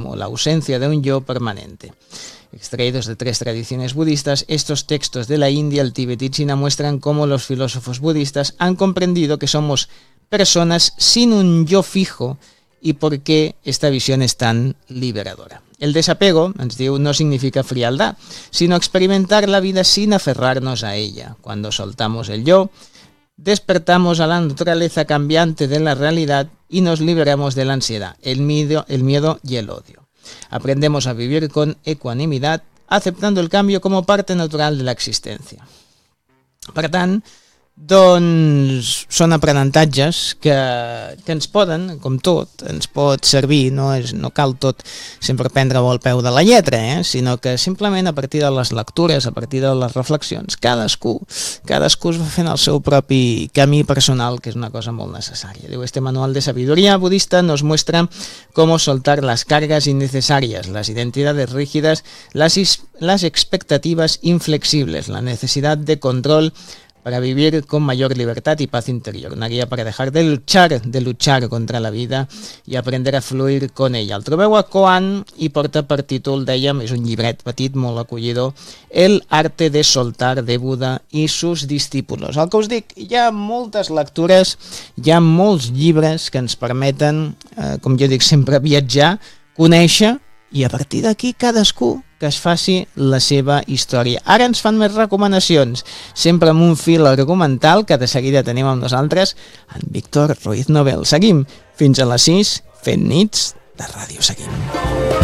como la ausencia de un yo permanente. Extraídos de 3 tradiciones budistas, estos textos de la India, el Tíbet y China muestran cómo los filósofos budistas han comprendido que somos personas sin un yo fijo y por qué esta visión es tan liberadora. El desapego, ens diu, no significa frialdad, sino experimentar la vida sin aferrarnos a ella. Cuando soltamos el yo, despertamos a la naturaleza cambiante de la realidad y nos liberamos de la ansiedad, el miedo y el odio. Aprendemos a vivir con ecuanimidad, aceptando el cambio como parte natural de la existència. Per tant, doncs són aprenentatges que ens poden, com tot, ens pot servir, no cal tot sempre prendre-ho al peu de la lletra, sinó que simplement a partir de les lectures, a partir de les reflexions, cadascú es va fent el seu propi camí personal, que és una cosa molt necessària. Diu, este manual de sabiduría budista nos muestra cómo soltar las cargas innecesarias, las identidades rígidas, las expectativas inflexibles, la necesidad de control para vivir con mayor libertad y paz interior. Una guia per dejar de luchar contra la vida i aprender a fluir con ella. El trobeu a Koan i porta per títol, dèiem, és un llibret petit, molt acollidor, El arte de soltar, de Buda i sus discípulos. El que us dic, hi ha moltes lectures, hi ha molts llibres que ens permeten, com jo dic sempre, viatjar, conèixer, i a partir d'aquí cadascú que es faci la seva història. Ara ens fan més recomanacions, sempre amb un fil argumental que de seguida tenim amb nosaltres en Víctor Ruiz Nobel. Seguim fins a les 6 fent nits de Ràdio Seguim.